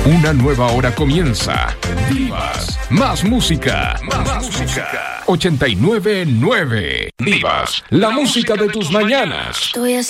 Una nueva hora comienza. Divas, más música. 89.9. Divas, la música de tus mañanas.